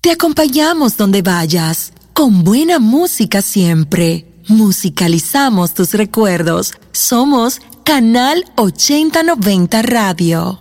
Te acompañamos donde vayas, con buena música siempre. Musicalizamos tus recuerdos. Somos Canal 8090 Radio.